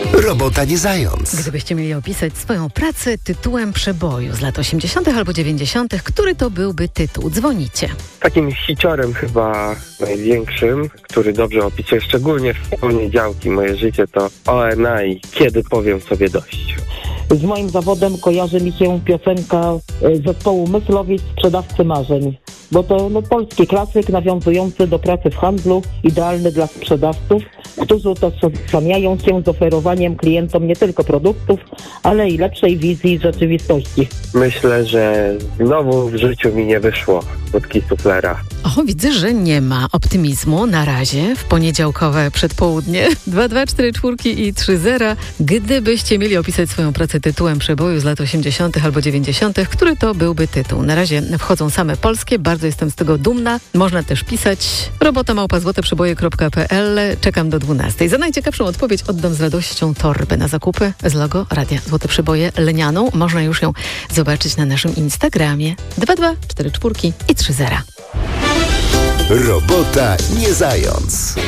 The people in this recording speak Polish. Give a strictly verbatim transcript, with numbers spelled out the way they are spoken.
Robota nie zając. Gdybyście mieli opisać swoją pracę tytułem przeboju z lat osiemdziesiątych albo dziewięćdziesiątych, który to byłby tytuł? Dzwonicie. Takim hiciorem chyba największym, który dobrze opisuje szczególnie w poniedziałki moje życie, to O N A i Kiedy powiem sobie dość. Z moim zawodem kojarzy mi się piosenka zespołu Myslowic Sprzedawcy Marzeń, bo to no, polski klasyk nawiązujący do pracy w handlu, idealny dla sprzedawców, którzy utożsamiają się z oferowaniem klientom nie tylko produktów, ale i lepszej wizji rzeczywistości. Myślę, że znowu w życiu mi nie wyszło wódki suflera. O, widzę, że nie ma optymizmu na razie w poniedziałkowe przedpołudnie. dwa dwa cztery cztery i trzy zera. Gdybyście mieli opisać swoją pracę tytułem przeboju z lat osiemdziesiątych albo dziewięćdziesiątych, który to byłby tytuł? Na razie wchodzą same polskie, bardzo jestem z tego dumna. Można też pisać robota małpa złoteprzeboje kropka p l. Czekam do dwunastej. Za najciekawszą odpowiedź oddam z radością torbę na zakupy z logo Radia Złote Przeboje lnianą. Można już ją zobaczyć na naszym Instagramie. dwa dwa cztery cztery i trzy zera. Robota nie zając.